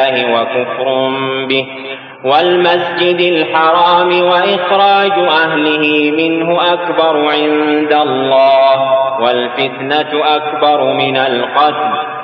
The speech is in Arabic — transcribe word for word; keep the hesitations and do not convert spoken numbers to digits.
الله وكفر به والمسجد الحرام وإخراج أهله منه أكبر عند الله والفتنة أكبر من القتل